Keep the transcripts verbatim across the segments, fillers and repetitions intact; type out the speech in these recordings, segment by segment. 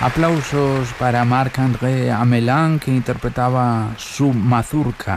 Aplausos para Marc-André Hamelin, que interpretaba su mazurca.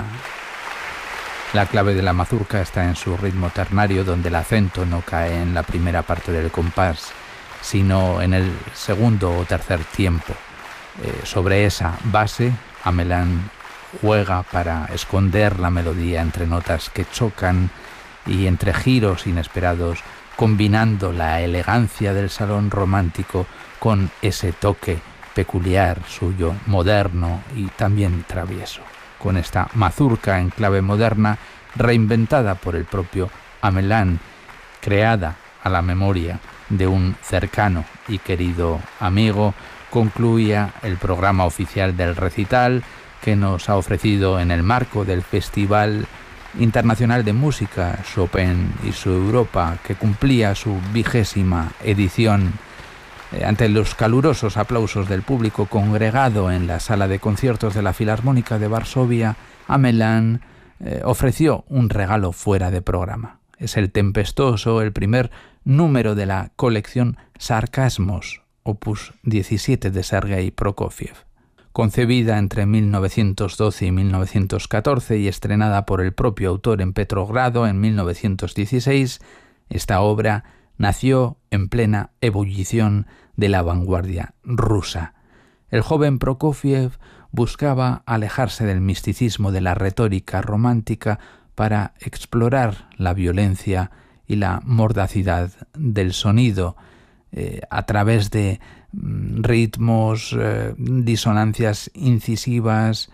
La clave de la mazurca está en su ritmo ternario, donde el acento no cae en la primera parte del compás, sino en el segundo o tercer tiempo. Eh, sobre esa base, Hamelin juega para esconder la melodía entre notas que chocan y entre giros inesperados, combinando la elegancia del salón romántico con ese toque peculiar suyo, moderno y también travieso. Con esta mazurca en clave moderna, reinventada por el propio Hamelin, creada a la memoria de un cercano y querido amigo, concluía el programa oficial del recital que nos ha ofrecido en el marco del Festival Internacional de Música Chopin y su Europa, que cumplía su vigésima edición. Eh, ante los calurosos aplausos del público congregado en la sala de conciertos de la Filarmónica de Varsovia, Hamelin eh, ofreció un regalo fuera de programa. Es el tempestoso, el primer número de la colección Sarcasmos, opus diecisiete de Sergei Prokofiev. Concebida entre mil novecientos doce y mil novecientos catorce y estrenada por el propio autor en Petrogrado en mil novecientos dieciséis, esta obra nació en plena ebullición de la vanguardia rusa. El joven Prokofiev buscaba alejarse del misticismo de la retórica romántica para explorar la violencia y la mordacidad del sonido eh, a través de mm, ritmos, eh, disonancias incisivas,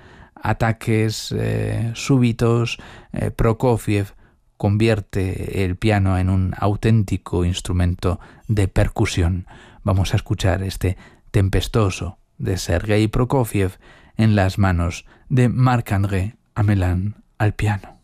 ataques eh, súbitos. eh, Prokofiev convierte el piano en un auténtico instrumento de percusión. Vamos a escuchar este tempestoso de Sergei Prokofiev en las manos de Marc-André Hamelin al piano.